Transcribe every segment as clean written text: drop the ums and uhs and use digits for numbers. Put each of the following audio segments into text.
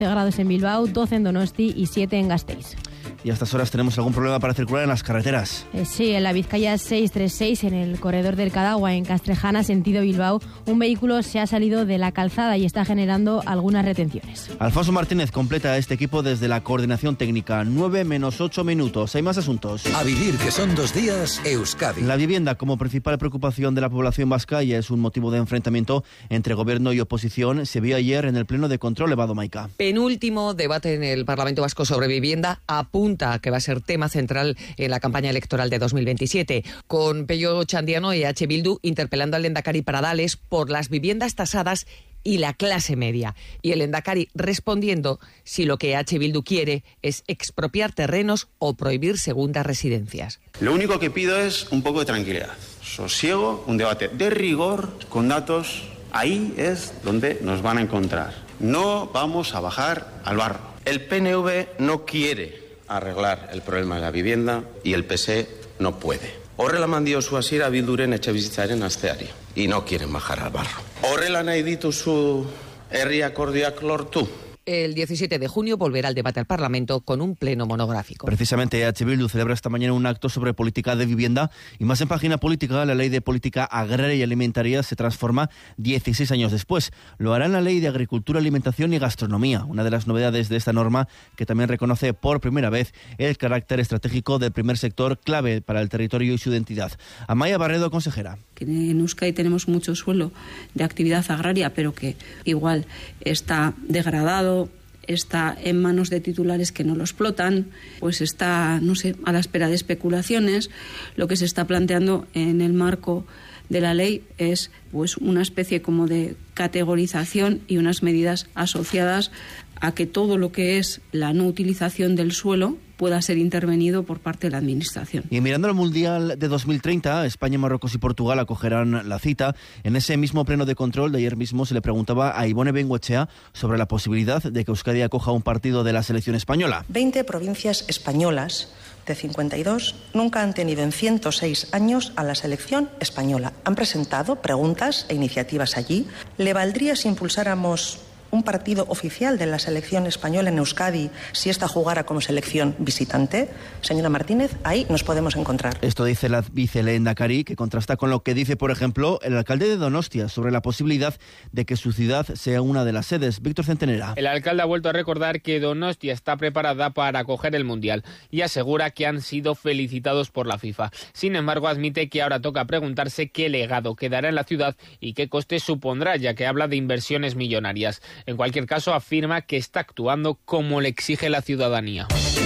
grados en Bilbao, 12 en Donosti y 7 en Gasteiz. Y a estas horas tenemos algún problema para circular en las carreteras. Sí, en la Vizcaya 636, en el corredor del Cadagua, en Castrejana, sentido Bilbao, un vehículo se ha salido de la calzada y está generando algunas retenciones. Alfonso Martínez completa este equipo desde la coordinación técnica. 9 menos 8 minutos. Hay más asuntos. A vivir, que son 2 días, Euskadi. La vivienda como principal preocupación de la población vasca y es un motivo de enfrentamiento entre gobierno y oposición. Se vio ayer en el pleno de control. Evado Maica. Penúltimo debate en el Parlamento Vasco sobre vivienda. Apunta que va a ser tema central en la campaña electoral de 2027, con Pello Chandiano y H. Bildu interpelando al Lehendakari Pradales por las viviendas tasadas y la clase media. Y el Lehendakari respondiendo si lo que H. Bildu quiere es expropiar terrenos o prohibir segundas residencias. Lo único que pido es un poco de tranquilidad, sosiego, un debate de rigor, con datos. Ahí es donde nos van a encontrar. No vamos a bajar al barro. El PNV no quiere arreglar el problema de la vivienda y el PSE no puede. Horrela mandiozu hasiera Bilduren etxebizitzaren asteari y no quieren bajar al barro. Horrela nahi dituzu herri akordioak lortu. El 17 de junio volverá el debate al Parlamento con un pleno monográfico. Precisamente H. Bildu celebra esta mañana un acto sobre política de vivienda y más en página política, la ley de política agraria y alimentaria se transforma 16 años después. Lo hará en la ley de agricultura, alimentación y gastronomía, una de las novedades de esta norma que también reconoce por primera vez el carácter estratégico del primer sector clave para el territorio y su identidad. Amaya Barredo, consejera. En Euskadi tenemos mucho suelo de actividad agraria, pero que igual está degradado, está en manos de titulares que no lo explotan, pues está, no sé, a la espera de especulaciones. Lo que se está planteando en el marco de la ley es pues una especie como de categorización y unas medidas asociadas a que todo lo que es la no utilización del suelo pueda ser intervenido por parte de la Administración. Y mirando al Mundial de 2030, España, Marruecos y Portugal acogerán la cita. En ese mismo pleno de control de ayer mismo se le preguntaba a Ibone Bengoechea sobre la posibilidad de que Euskadi acoja un partido de la selección española. 20 provincias españolas de 52 nunca han tenido en 106 años a la selección española. Han presentado preguntas e iniciativas allí. ¿Le valdría si impulsáramos un partido oficial de la selección española en Euskadi si esta jugara como selección visitante? Señora Martínez, ahí nos podemos encontrar. Esto dice la vicelehendakari, que contrasta con lo que dice, por ejemplo, el alcalde de Donostia sobre la posibilidad de que su ciudad sea una de las sedes. Víctor Centenera. El alcalde ha vuelto a recordar que Donostia está preparada para acoger el Mundial y asegura que han sido felicitados por la FIFA. Sin embargo, admite que ahora toca preguntarse qué legado quedará en la ciudad y qué coste supondrá, ya que habla de inversiones millonarias. En cualquier caso, afirma que está actuando como le exige la ciudadanía.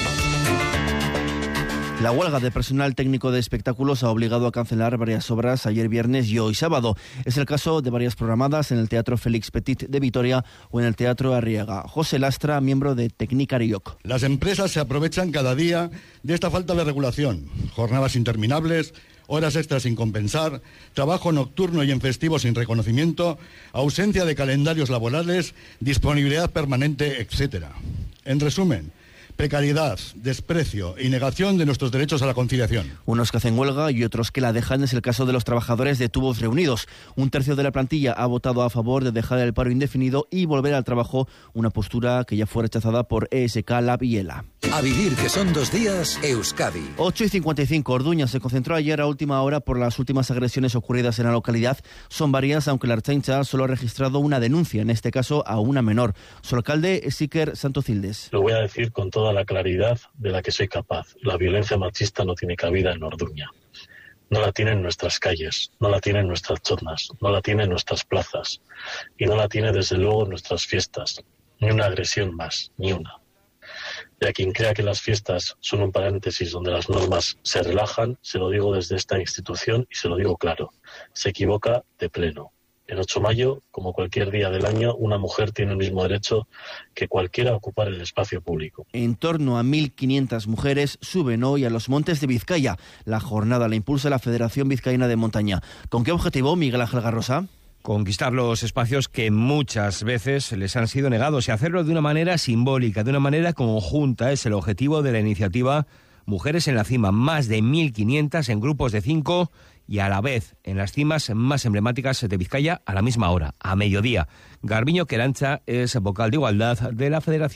La huelga de personal técnico de espectáculos ha obligado a cancelar varias obras ayer viernes y hoy sábado. Es el caso de varias programadas en el Teatro Félix Petit de Vitoria o en el Teatro Arriaga. José Lastra, miembro de Tecnicariok. Las empresas se aprovechan cada día de esta falta de regulación. Jornadas interminables, horas extras sin compensar, trabajo nocturno y en festivos sin reconocimiento, ausencia de calendarios laborales, disponibilidad permanente, etc. En resumen, precariedad, desprecio y negación de nuestros derechos a la conciliación. Unos que hacen huelga y otros que la dejan es el caso de los trabajadores de Tubos Reunidos. Un tercio de la plantilla ha votado a favor de dejar el paro indefinido y volver al trabajo, una postura que ya fue rechazada por ESK, Lab y ELA. A vivir, que son 2 días, Euskadi. 8:55. Orduña se concentró ayer a última hora por las últimas agresiones ocurridas en la localidad. Son varias, aunque la Ertzaintza solo ha registrado una denuncia, en este caso a una menor. Su alcalde es Iker Santocildes. Lo voy a decir con toda la claridad de la que soy capaz. La violencia machista no tiene cabida en Orduña. No la tiene en nuestras calles, no la tiene en nuestras zonas, no la tiene en nuestras plazas y no la tiene desde luego en nuestras fiestas. Ni una agresión más, ni una. Y a quien crea que las fiestas son un paréntesis donde las normas se relajan, se lo digo desde esta institución y se lo digo claro, se equivoca de pleno. El 8 de mayo, como cualquier día del año, una mujer tiene el mismo derecho que cualquiera a ocupar el espacio público. En torno a 1.500 mujeres suben hoy a los Montes de Vizcaya. La jornada la impulsa la Federación Vizcaína de Montaña. ¿Con qué objetivo, Miguel Ángel Garrosa? Conquistar los espacios que muchas veces les han sido negados y hacerlo de una manera simbólica, de una manera conjunta. Es el objetivo de la iniciativa mujeres en la cima, más de 1.500 en grupos de 5 y a la vez en las cimas más emblemáticas de Vizcaya a la misma hora, a mediodía. Garbiño Querancha es vocal de igualdad de la Federación